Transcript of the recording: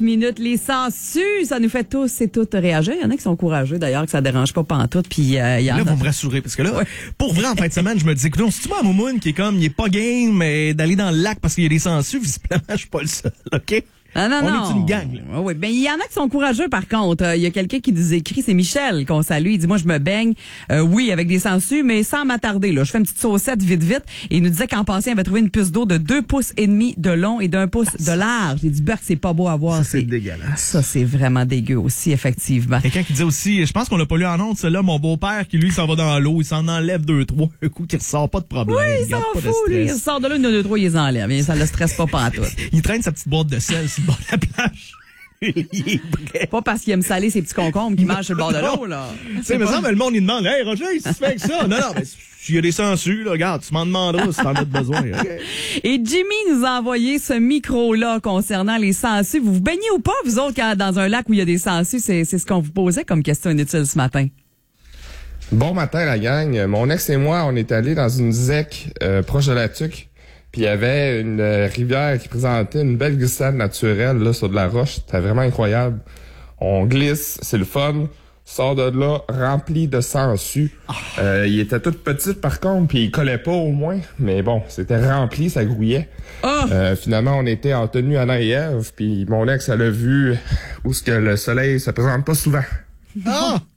minutes, les sangsues, ça nous fait tous et toutes réagir. Il y en a qui sont courageux, d'ailleurs, que ça dérange pas pantoute. Puis, il y en là, a... vous me rassurez, parce que là, pour vrai, en fin de semaine, je me dis, écoute, c'est-tu moi, Moumoune, qui est comme, il est pas game, mais d'aller dans le lac parce qu'il y a des sangsues, visiblement, je suis pas le seul, OK? Non. On est une gang, là. Oui, ben il y en a qui sont courageux par contre. Il y a quelqu'un qui nous écrit, c'est Michel qu'on salue. Il dit moi je me baigne, oui avec des sangsues, mais sans m'attarder là. Je fais une petite saucette vite. Et il nous disait qu'en passant il avait trouvé une puce d'eau de 2,5 pouces de long et d'1 pouce de large. J'ai dit Burk, c'est pas beau à voir. Ça, c'est dégueulasse. Ça c'est vraiment dégueu aussi effectivement. Quelqu'un qui dit aussi, je pense qu'on l'a pas lu en honte, celui-là, mon beau-père qui lui s'en va dans l'eau, il s'en enlève 2-3, un coup qui ressort, pas de problème. Oui, il s'en fout, lui. Il sort de là, une 2-3, il les enlève. Ça le stresse pas pantoute. Il traîne sa petite boîte de sel sur le bord de la plage. Il est prêt. Pas parce qu'il aime saler ses petits concombres qu'il mange sur le bord de l'eau, là. Tu sais, mais ça, le monde, il demande, hey, Roger, qu'est-ce que tu fais avec ça? Non, mais s'il y a des sangsues, là, regarde, tu m'en demanderas si t'en as besoin. Okay. Et Jimmy nous a envoyé ce micro-là concernant les sangsues. Vous vous baignez ou pas, vous autres, quand dans un lac où il y a des sangsues? C'est ce qu'on vous posait comme question inutile ce matin. Bon matin, la gang. Mon ex et moi, on est allés dans une zec proche de la Tuque. Puis il y avait une rivière qui présentait une belle glissade naturelle là sur de la roche. C'était vraiment incroyable. On glisse, c'est le fun. Sort de là rempli de sangsues. Il était tout petit par contre, puis il collait pas au moins. Mais bon, c'était rempli, ça grouillait. Finalement, on était en tenue Anna et Ève, puis mon ex, elle a vu où ce que le soleil se présente pas souvent.